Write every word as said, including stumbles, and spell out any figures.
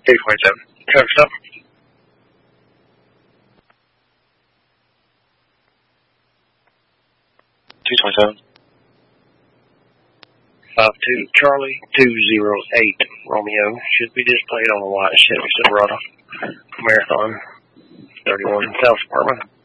two twenty-seven. Truck stop. two twenty-seven. five two Charlie two zero eight Romeo. Should be displayed on the white Chevy Silverado. Marathon thirty-one South Apartment.